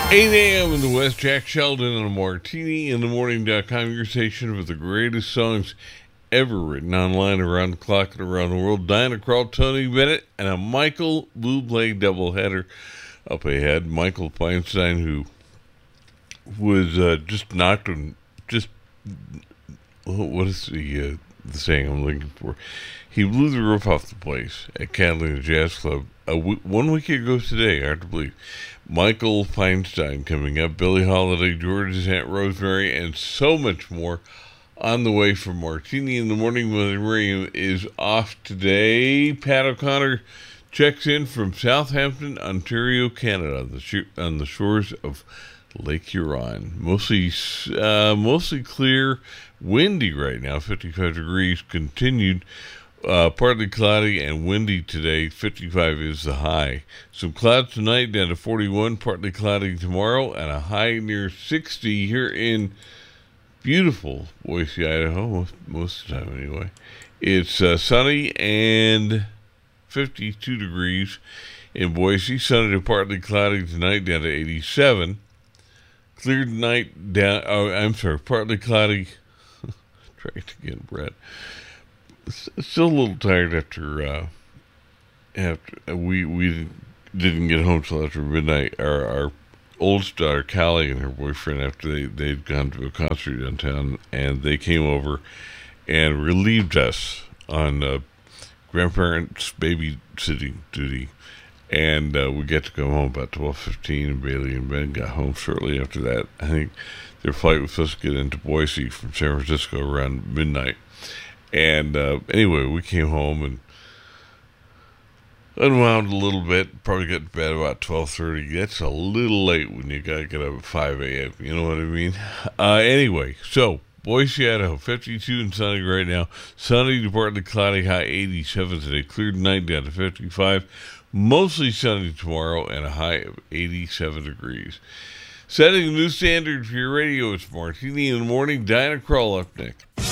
8 a.m. in the West, Jack Sheldon and a Martini in the Morning.com, your station with the greatest songs ever written online around the clock and around the world. Diana Krall, Tony Bennett, and a Michael Bublé doubleheader up ahead. Michael Feinstein, who was just knocked on, what is the saying I'm looking for? He blew the roof off the place at Catalina Jazz Club 1 week ago today, hard to believe. Michael Feinstein coming up, Billie Holiday, George's Aunt Rosemary, and so much more on the way from Martini in the Morning with Miriam is off today. Pat O'Connor checks in from Southampton, Ontario, Canada, on the shores of Lake Huron. Mostly clear, windy right now, 55 degrees, continued. Partly cloudy and windy today. 55 is the high. Some clouds tonight down to 41. Partly cloudy tomorrow and a high near 60 here in beautiful Boise, Idaho. Most of the time anyway. It's sunny and 52 degrees in Boise. Sunny to partly cloudy tonight down to 87. Clear tonight down. Oh, I'm sorry. Partly cloudy. Try it again, Brett. Still a little tired after we didn't get home till after midnight. Our oldest daughter Callie and her boyfriend, after they'd gone to a concert downtown, and they came over and relieved us on grandparents' babysitting duty, and we get to go home about 12:15. And Bailey and Ben got home shortly after that. I think their flight was supposed to get into Boise from San Francisco around midnight. And anyway, we came home and unwound a little bit. Probably got to bed about 12:30. That's a little late when you got to get up at 5 a.m. You know what I mean? Anyway, so Boise, Idaho, 52 and sunny right now. Sunny to partly cloudy, high 87 today. Cleared night down to 55. Mostly sunny tomorrow and a high of 87 degrees. Setting a new standard for your radio, it's Martini in the Morning. Diana Krall up next.